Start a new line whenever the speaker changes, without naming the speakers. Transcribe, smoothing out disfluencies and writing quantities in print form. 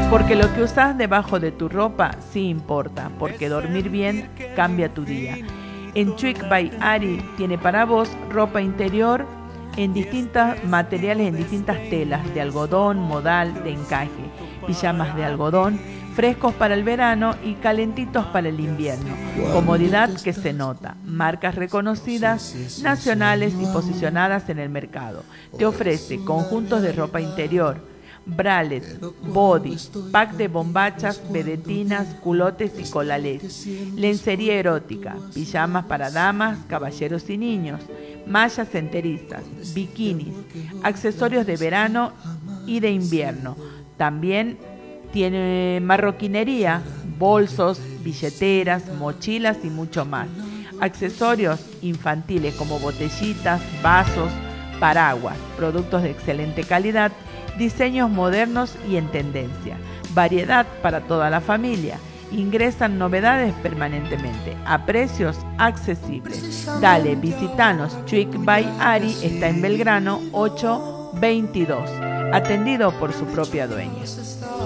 Porque lo que usas debajo de tu ropa sí importa, porque dormir bien cambia tu día. En Chuic by Ari tiene para vos ropa interior en distintos materiales, en distintas telas, de algodón, modal, de encaje, pijamas de algodón, frescos para el verano y calentitos para el invierno. Comodidad que se nota, marcas reconocidas, nacionales y posicionadas en el mercado. Te ofrece conjuntos de ropa interior, bralets, body, pack de bombachas, vedetinas, culotes y colales, lencería erótica, pijamas para damas, caballeros y niños, mallas enterizas, bikinis, accesorios de verano y de invierno. También tiene marroquinería, bolsos, billeteras, mochilas y mucho más. Accesorios infantiles como botellitas, vasos, paraguas, productos de excelente calidad, diseños modernos y en tendencia. Variedad para toda la familia. Ingresan novedades permanentemente a precios accesibles. Dale, visitanos. Chuic by Ari está en Belgrano 822. Atendido por su propia dueña.